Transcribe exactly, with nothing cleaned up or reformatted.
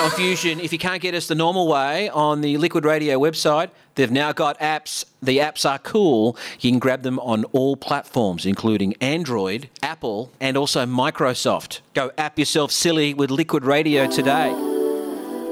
on Fusion. If you can't get us the normal way on the Liquid Radio website, they've now got apps. The apps are cool. You can grab them on all platforms, including Android, Apple, and also Microsoft. Go app yourself silly with Liquid Radio today.